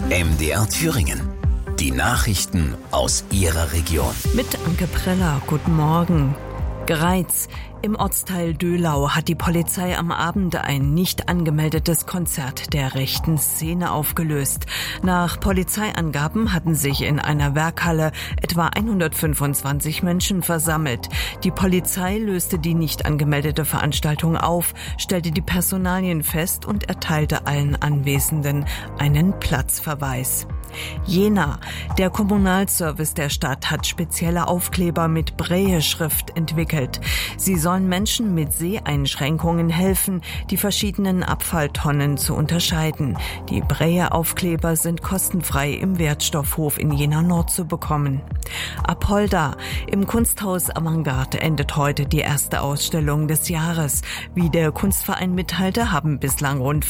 MDR Thüringen. Die Nachrichten aus Ihrer Region. Mit Anke Preller, guten Morgen. Greiz. Im Ortsteil Döhlau hat die Polizei am Abend ein nicht angemeldetes Konzert der rechten Szene aufgelöst. Nach Polizeiangaben hatten sich in einer Werkhalle etwa 125 Menschen versammelt. Die Polizei löste die nicht angemeldete Veranstaltung auf, stellte die Personalien fest und erteilte allen Anwesenden einen Platzverweis. Jena. Der Kommunalservice der Stadt hat spezielle Aufkleber mit Braille-Schrift entwickelt. Sie sollen Menschen mit Seheinschränkungen helfen, die verschiedenen Abfalltonnen zu unterscheiden. Die Braille-Aufkleber sind kostenfrei im Wertstoffhof in Jena Nord zu bekommen. Apolda. Im Kunsthaus Avantgarde endet heute die erste Ausstellung des Jahres. Wie der Kunstverein mitteilte, haben bislang rund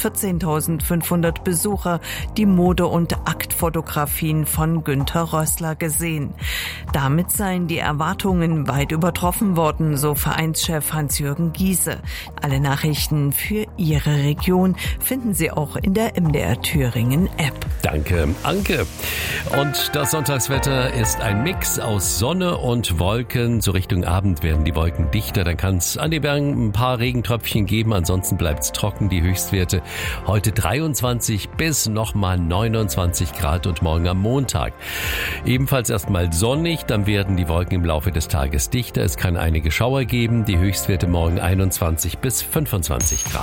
14.500 Besucher die Mode- und Aktfotografien von Günter Rössler gesehen. Damit seien die Erwartungen weit übertroffen worden, so Vereinschef Hans-Jürgen Giese. Alle Nachrichten für Ihre Region finden Sie auch in der MDR Thüringen App. Danke, Anke. Und das Sonntagswetter ist ein Mix aus Sonne und Wolken. So Richtung Abend werden die Wolken dichter. Dann kann es an den Bergen ein paar Regentröpfchen geben. Ansonsten bleibt es trocken. Die Höchstwerte heute 23 bis nochmal 29 Grad und morgen am Montag. Ebenfalls erstmal sonnig. Dann werden die Wolken im Laufe des Tages dichter. Es kann einige Schauer geben. Die Höchstwerte morgen 21 bis 25 Grad.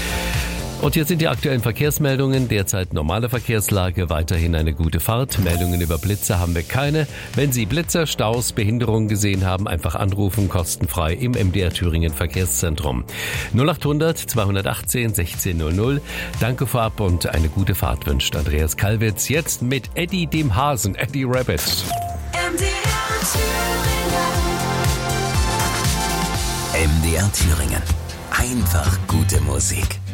Und hier sind die aktuellen Verkehrsmeldungen. Derzeit normale Verkehrslage, weiterhin eine gute Fahrt. Meldungen über Blitze haben wir keine. Wenn Sie Blitzer, Staus, Behinderungen gesehen haben, einfach anrufen, kostenfrei im MDR Thüringen Verkehrszentrum. 0800 218 1600. Danke vorab und eine gute Fahrt wünscht Andreas Kalwitz. Jetzt mit Eddie dem Hasen, Eddie Rabbit. MDR Thüringen. Einfach gute Musik.